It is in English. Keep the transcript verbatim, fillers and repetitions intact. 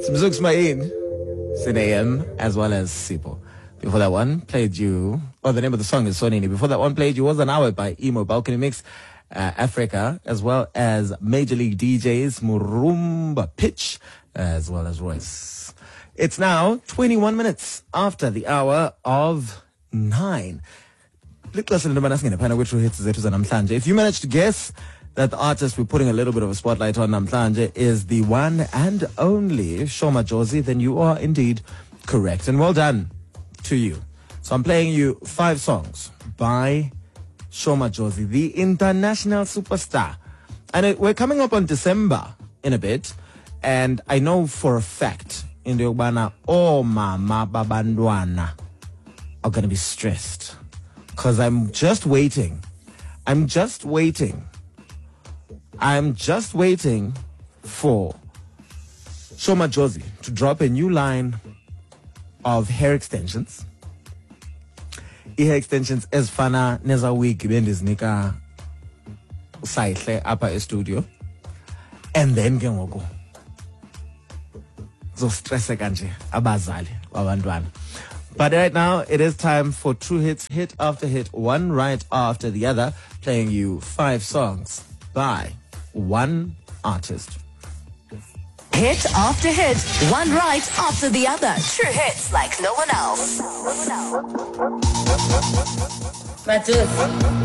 Mzuk Smain, Sin A M, as well as Sipo. Before that one, played you, oh, the name of the song is Sonini. Before that one, played you Was an Hour by Emo Balcony Mix, uh, Africa, as well as Major League D Js, Murumba Pitch, as well as Royce. It's now twenty-one minutes after the hour of nine. If you manage to guess that the artist we're putting a little bit of a spotlight on namhlanje is the one and only Sho Madjozi, then you are indeed correct. And well done to you. So I'm playing you five songs by Sho Madjozi, the international superstar. And it, we're coming up on December in a bit. And I know for a fact, in the Yobana, oh mama babandwana are going to be stressed. Because I'm just waiting. I'm just waiting. I'm just waiting for Sho Madjozi to drop a new line of hair extensions. Hair extensions as fana neza wig bendiznika saihle apa studio. And then ke ngoku zo stress kanje abazali babantwana. But right now, it is time for True Hits, hit after hit, one right after the other, playing you five songs by one artist. Hit after hit, one right after the other. True hits like no one else. No one else.